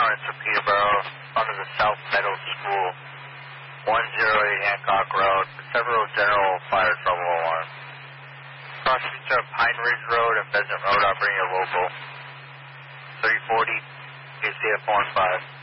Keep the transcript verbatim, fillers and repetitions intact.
Lawrence of Peterborough, front of the South Meadow School, one oh eight Hancock Road, several general fire trouble alarms. Cross streets are Pine Ridge Road and Pheasant Road, operating a local three forty, A C F one five.